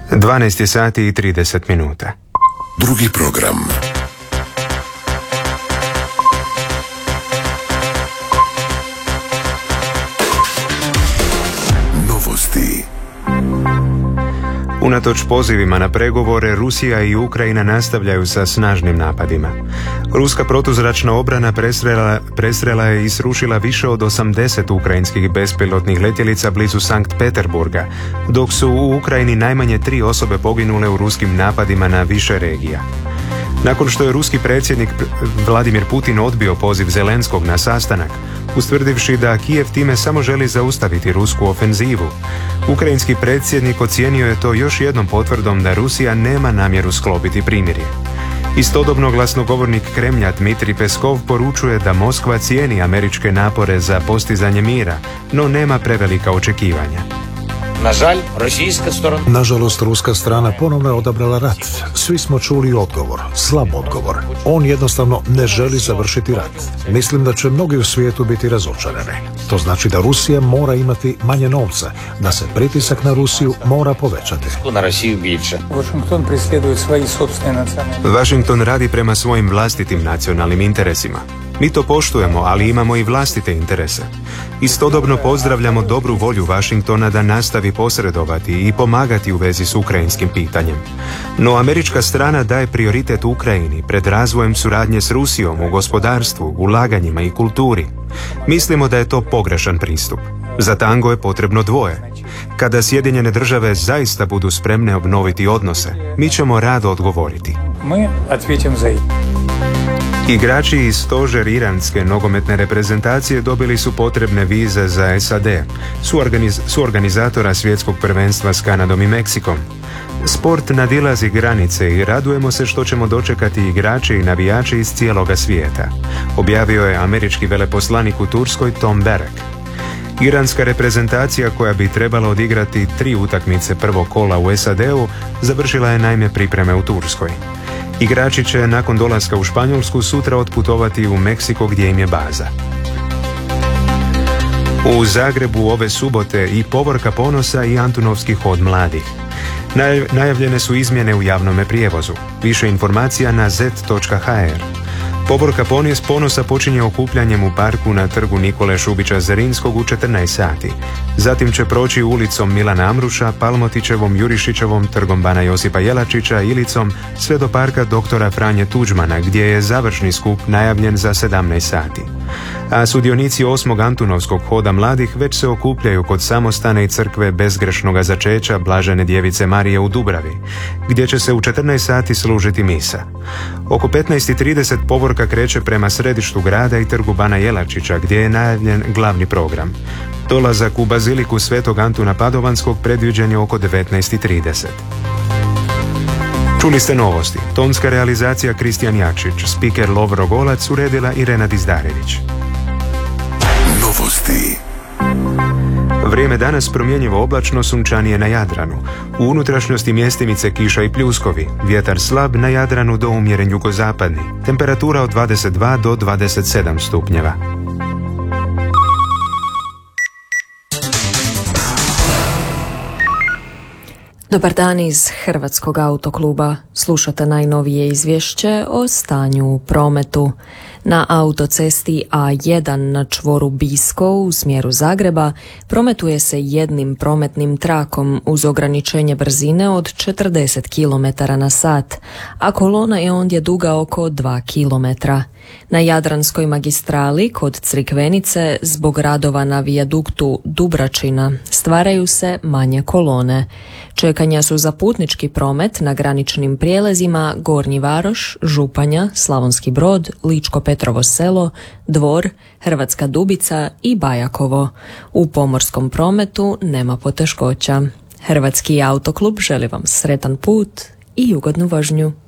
12 sati i 30 minuta. Drugi program. Novosti. Unatoč pozivima na pregovore, Rusija i Ukrajina nastavljaju sa snažnim napadima. Ruska protuzračna obrana presrela je i srušila više od 80 ukrajinskih bespilotnih letjelica blizu Sankt Peterburga, dok su u Ukrajini najmanje 3 osobe poginule u ruskim napadima na više regija. Nakon što je ruski predsjednik Vladimir Putin odbio poziv Zelenskog na sastanak, ustvrdivši da Kijev time samo želi zaustaviti rusku ofenzivu, ukrajinski predsjednik ocijenio je to još jednom potvrdom da Rusija nema namjeru sklopiti primirje. Istodobno glasnogovornik Kremlja Dmitrij Peskov poručuje da Moskva cijeni američke napore za postizanje mira, no nema prevelika očekivanja. Nažalost, ruska strana ponovno je odabrala rat. Svi smo čuli odgovor, slab odgovor. On jednostavno ne želi završiti rat. Mislim da će mnogi u svijetu biti razočarani. To znači da Rusija mora imati manje novca, da se pritisak na Rusiju mora povećati. Washington radi prema svojim vlastitim nacionalnim interesima. Mi to poštujemo, ali imamo i vlastite interese. Istodobno pozdravljamo dobru volju Washingtona da nastavi posredovati i pomagati u vezi s ukrajinskim pitanjem. No američka strana daje prioritet Ukrajini pred razvojem suradnje s Rusijom u gospodarstvu, ulaganjima i kulturi. Mislimo da je to pogrešan pristup. Za tango je potrebno dvoje. Kada Sjedinjene države zaista budu spremne obnoviti odnose, mi ćemo rado odgovoriti. Igrači i stožer iranske nogometne reprezentacije dobili su potrebne vize za SAD, suorganizatora svjetskog prvenstva s Kanadom i Meksikom. Sport nadilazi granice i radujemo se što ćemo dočekati igrače i navijače iz cijeloga svijeta, objavio je američki veleposlanik u Turskoj Tom Barrack. Iranska reprezentacija koja bi trebala odigrati 3 utakmice prvog kola u SAD-u završila je naime pripreme u Turskoj. Igrači će nakon dolaska u Španjolsku sutra otputovati u Meksiko gdje im je baza. U Zagrebu ove subote i Povorka ponosa i Antunovski hod mladih. Najavljene su izmjene u javnome prijevozu. Više informacija na z.hr. Povorka ponosa počinje okupljanjem u parku na trgu Nikole Šubića Zrinskog u 14 sati. Zatim će proći ulicom Milana Amruša, Palmotićevom, Jurišićevom, trgom Bana Josipa Jelačića, Ilicom, sve do parka doktora Franje Tuđmana, gdje je završni skup najavljen za 17 sati. A sudionici 8. Antunovskog hoda mladih već se okupljaju kod samostane i crkve Bezgrešnoga začeća Blažene djevice Marije u Dubravi, gdje će se u 14 sati služiti misa. Oko 15:30 Povorka kreće prema središtu grada i trgu Bana Jelačića, gdje je najavljen glavni program. Dolazak u baziliku Svetog Antuna Padovanskog predviđen je oko 19:30. Čuli ste novosti. Tonska realizacija Kristijan Jakšić, spiker Lovro Golac, uredila Irena Dizdarević. Novosti. Vrijeme danas promjenjivo oblačno, sunčanije na Jadranu. U unutrašnjosti mjestimice kiša i pljuskovi. Vjetar slab na Jadranu do umjeren jugozapadni. Temperatura od 22 do 27 stupnjeva. Dobar dan iz Hrvatskog autokluba. Slušate najnovije izvješće o stanju u prometu. Na autocesti A1 na čvoru Bisko u smjeru Zagreba prometuje se jednim prometnim trakom uz ograničenje brzine od 40 km/h, a kolona je ondje duga oko 2 km. Na Jadranskoj magistrali kod Crikvenice zbog radova na vijaduktu Dubračina stvaraju se manje kolone. Čekanja su za putnički promet na graničnim prijelazima Gornji Varoš, Županja, Slavonski Brod, Ličko-Petrovo Selo, Dvor, Hrvatska Dubica i Bajakovo. U pomorskom prometu nema poteškoća. Hrvatski autoklub želi vam sretan put i ugodnu vožnju.